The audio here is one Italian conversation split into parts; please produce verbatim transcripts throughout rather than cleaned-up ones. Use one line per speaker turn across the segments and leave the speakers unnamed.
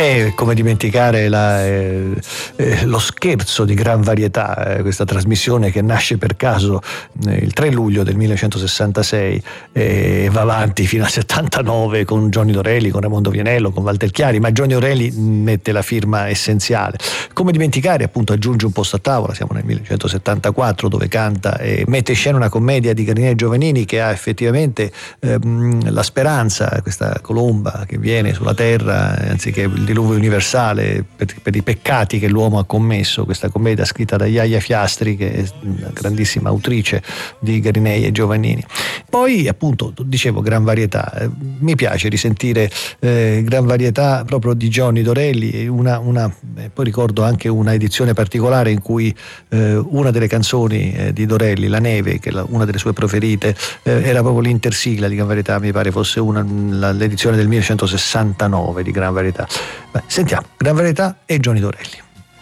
E come dimenticare la, eh, eh, lo scherzo di Gran Varietà, eh, questa trasmissione che nasce per caso eh, il tre luglio del millenovecentosessantasei e eh, va avanti fino al settantanove con Johnny Dorelli, con Raimondo Vianello, con Walter Chiari, ma Johnny Dorelli mette la firma essenziale. Come dimenticare, appunto, Aggiunge un posto a tavola, siamo nel millenovecentosettantaquattro, dove canta e mette in scena una commedia di Garinelli Giovannini che ha effettivamente ehm, la speranza, questa colomba che viene sulla terra anziché il diluvio universale per, per i peccati che l'uomo ha commesso. Questa commedia scritta da Iaia Fiastri, che è una grandissima autrice di Garinei e Giovannini. Poi, appunto, dicevo, Gran Varietà, eh, mi piace risentire eh, Gran Varietà proprio di Johnny Dorelli, una, una, eh, poi ricordo anche una edizione particolare in cui eh, una delle canzoni eh, di Dorelli, La Neve, che è la, una delle sue preferite, eh, era proprio l'intersigla di Gran Varietà, mi pare fosse una, la, l'edizione del millenovecentosessantanove di Gran Varietà. Beh, sentiamo Gran Varietà e Johnny Dorelli.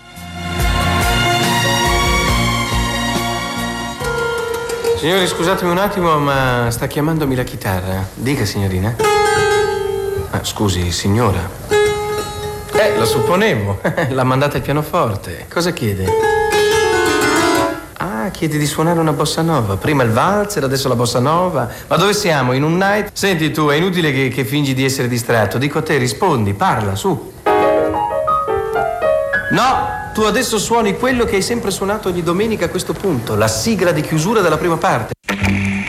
Signori, scusatemi un attimo, ma sta chiamandomi la chitarra. Dica, signorina. Ah, scusi, signora. Eh, lo supponevo. L'ha mandata il pianoforte. Cosa chiede? Ah, chiede di suonare una bossa nova. Prima il valzer, adesso la bossa nova. Ma dove siamo? In un night? Senti tu, è inutile che, che fingi di essere distratto. Dico a te, rispondi, parla, su. No! Tu adesso suoni quello che hai sempre suonato ogni domenica a questo punto, la sigla di chiusura della prima parte.